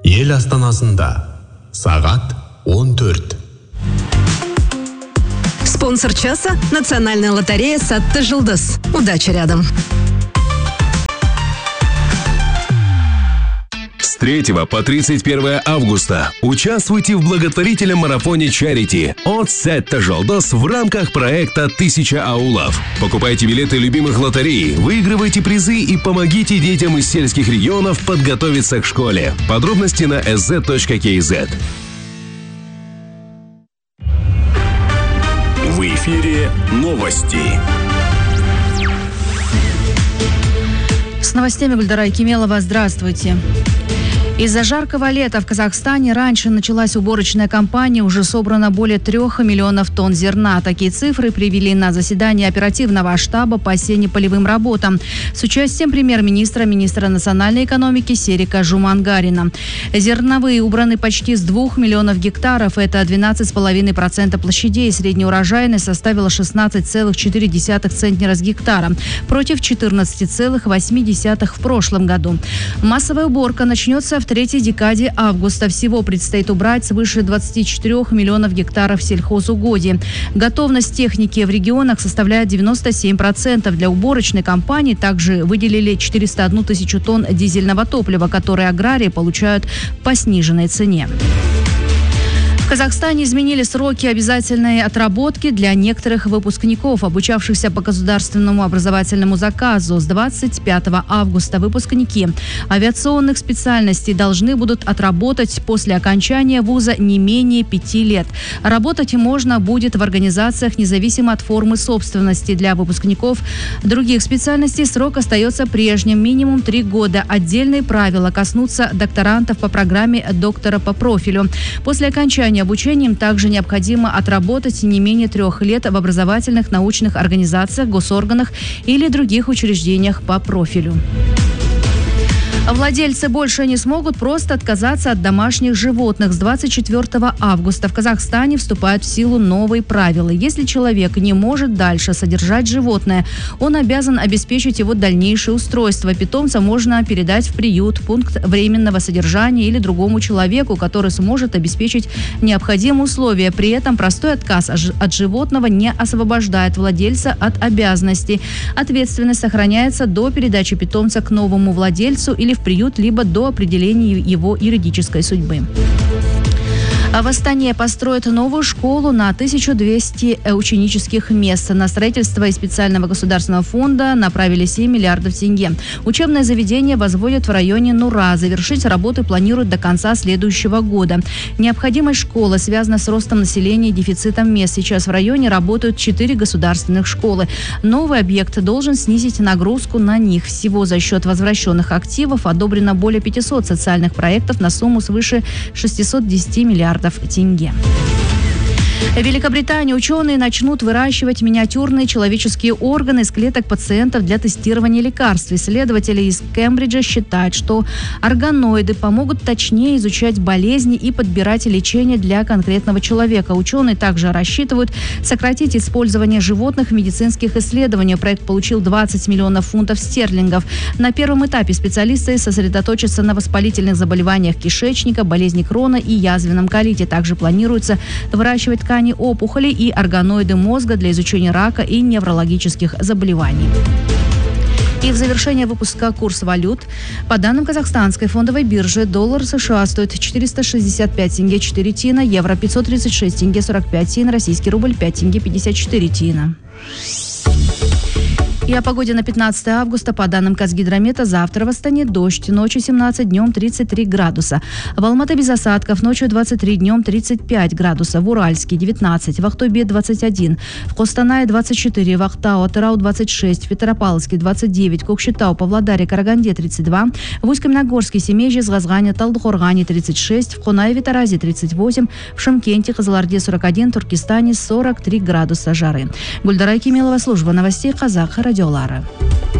Ел астанасында сағат 14. Спонсор часа – Национальная лотерея «Сатты Жылдыз». Удачи рядом! С 3 по 31 августа участвуйте в благотворительном марафоне «Чарити» от «Сатты Жылдыз» в рамках проекта «1000 аулов». Покупайте билеты любимых лотерей, выигрывайте призы и помогите детям из сельских регионов подготовиться к школе. Подробности на sz.kz. В эфире новости. С новостями Гульдара Якимелова. Здравствуйте. Из-за жаркого лета в Казахстане раньше началась уборочная кампания, уже собрано более 3 миллионов тонн зерна. Такие цифры привели на заседание оперативного штаба по осенне-полевым работам с участием премьер-министра, министра национальной экономики Серика Жумангарина. Зерновые убраны почти с 2 миллионов гектаров, это 12,5% площадей. Средняя урожайность составила 16,4 центнера с гектара, против 14,8 в прошлом году. Массовая уборка начнется в третьей декаде августа. Всего предстоит убрать свыше 24 миллионов гектаров сельхозугодий. Готовность техники в регионах составляет 97%. Для уборочной кампании также выделили 401 тысячу тонн дизельного топлива, которые аграрии получают по сниженной цене. В Казахстане изменили сроки обязательной отработки для некоторых выпускников, обучавшихся по государственному образовательному заказу. С 25 августа выпускники авиационных специальностей должны будут отработать после окончания вуза не менее 5 лет. Работать можно будет в организациях независимо от формы собственности. Для выпускников других специальностей срок остается прежним – минимум 3 года. Отдельные правила коснутся докторантов по программе доктора по профилю. После окончания обучением также необходимо отработать не менее 3 лет в образовательных научных организациях, госорганах или других учреждениях по профилю. Владельцы больше не смогут просто отказаться от домашних животных. С 24 августа в Казахстане вступают в силу новые правила. Если человек не может дальше содержать животное, он обязан обеспечить его дальнейшее устройство. Питомца можно передать в приют, пункт временного содержания или другому человеку, который сможет обеспечить необходимые условия. При этом простой отказ от животного не освобождает владельца от обязанностей. Ответственность сохраняется до передачи питомца к новому владельцу или в приют, либо до определения его юридической судьбы. В Астане построят новую школу на 1200 ученических мест. На строительство из специального государственного фонда направили 7 миллиардов тенге. Учебное заведение возводят в районе Нура. Завершить работы планируют до конца следующего года. Необходимость школы связана с ростом населения и дефицитом мест. Сейчас в районе работают 4 государственных школы. Новый объект должен снизить нагрузку на них. Всего за счет возвращенных активов одобрено более 500 социальных проектов на сумму свыше 610 миллиардов тенге. В Великобритании ученые начнут выращивать миниатюрные человеческие органы из клеток пациентов для тестирования лекарств. Исследователи из Кембриджа считают, что органоиды помогут точнее изучать болезни и подбирать лечение для конкретного человека. Ученые также рассчитывают сократить использование животных в медицинских исследованиях. Проект получил 20 миллионов фунтов стерлингов. На первом этапе специалисты сосредоточатся на воспалительных заболеваниях кишечника, болезни Крона и язвенном колите. Также планируется выращивать ткани опухолей и органоиды мозга для изучения рака и неврологических заболеваний. И в завершение выпуска курс валют. По данным казахстанской фондовой биржи, доллар США стоит 465 тенге 4 тина, евро 536 тенге 45 тин, российский рубль 5 тенге 54 тина. И о погоде на 15 августа. По данным Казгидромета, завтра в Астане дождь, ночью 17, днем 33 градуса. В Алматы без осадков, ночью 23, днем 35 градусов. В Уральске 19, в Ахтубе 21, в Костанае 24, в Актау, Атырау 26, в Петропавловске 29, Кокшетау, Павлодаре, Караганде 32, в Усть-Каменогорске, Семейже, Згазгане, Талдыкоргане 36, в Конаеве, Таразе 38, в Шымкенте, Кызылорде 41, в Туркестане 43 градуса жары. Гульдара Якимелова, служба новостей Казах радиолары.